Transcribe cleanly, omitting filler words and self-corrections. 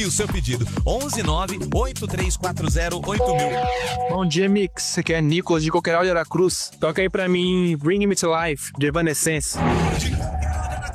E o seu pedido, 119-8340-8000. Bom dia, Mix. Aqui é Nicolas de Coqueiral de Aracruz. Toca aí pra mim Bring Me to Life, de Evanescence.